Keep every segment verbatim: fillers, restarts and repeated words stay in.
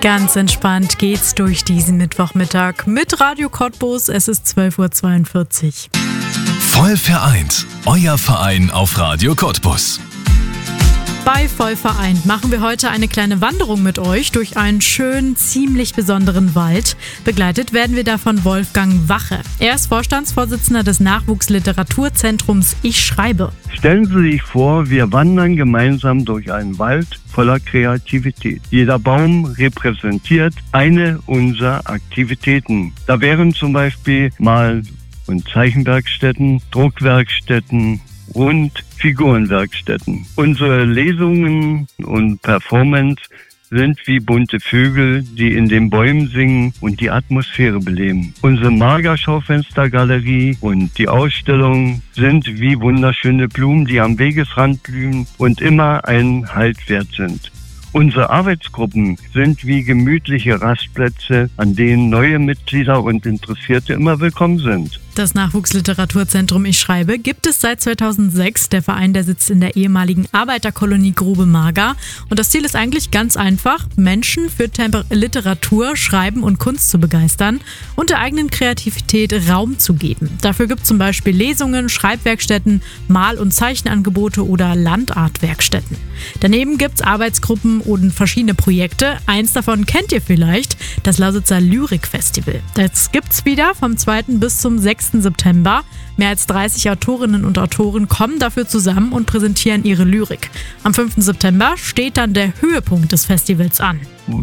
Ganz entspannt geht's durch diesen Mittwochmittag mit Radio Cottbus. Es ist zwölf Uhr zweiundvierzig. Voll vereint, euer Verein auf Radio Cottbus. Bei Voll vereint machen wir heute eine kleine Wanderung mit euch durch einen schönen, ziemlich besonderen Wald. Begleitet werden wir da von Wolfgang Wache. Er ist Vorstandsvorsitzender des Nachwuchsliteraturzentrums Ich Schreibe. Stellen Sie sich vor, wir wandern gemeinsam durch einen Wald voller Kreativität. Jeder Baum repräsentiert eine unserer Aktivitäten. Da wären zum Beispiel Mal- und Zeichenwerkstätten, Druckwerkstätten und Figurenwerkstätten. Unsere Lesungen und Performance sind wie bunte Vögel, die in den Bäumen singen und die Atmosphäre beleben. Unsere Marga-Schaufenstergalerie und die Ausstellung sind wie wunderschöne Blumen, die am Wegesrand blühen und immer einen Halt wert sind. Unsere Arbeitsgruppen sind wie gemütliche Rastplätze, an denen neue Mitglieder und Interessierte immer willkommen sind. Das Nachwuchsliteraturzentrum Ich Schreibe gibt es seit zweitausendsechs. Der Verein, der sitzt in der ehemaligen Arbeiterkolonie Grube Marga. Und das Ziel ist eigentlich ganz einfach, Menschen für Temper- Literatur, Schreiben und Kunst zu begeistern und der eigenen Kreativität Raum zu geben. Dafür gibt es zum Beispiel Lesungen, Schreibwerkstätten, Mal- und Zeichenangebote oder Landartwerkstätten. Daneben gibt es Arbeitsgruppen und verschiedene Projekte. Eins davon kennt ihr vielleicht, das Lausitzer Lyrikfestival. Das gibt's wieder vom zweiten bis zum sechsten September. Mehr als dreißig Autorinnen und Autoren kommen dafür zusammen und präsentieren ihre Lyrik. Am fünften September steht dann der Höhepunkt des Festivals an.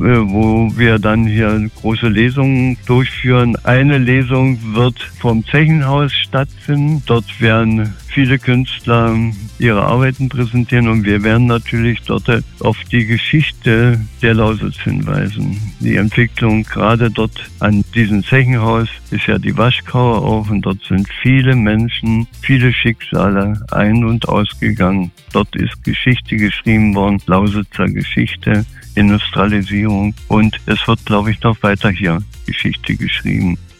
Wo wir dann hier große Lesungen durchführen. Eine Lesung wird vom Zechenhaus stattfinden. Dort werden viele Künstler ihre Arbeiten präsentieren und wir werden natürlich dort auf die Geschichte der Lausitz hinweisen. Die Entwicklung gerade dort an diesem Zechenhaus ist ja die Waschkauer auch und dort sind viele Menschen, viele Schicksale ein- und ausgegangen. Dort ist Geschichte geschrieben worden, Lausitzer Geschichte, Industrialisierung und es wird, glaube ich, noch weiter hier Geschichte geschrieben.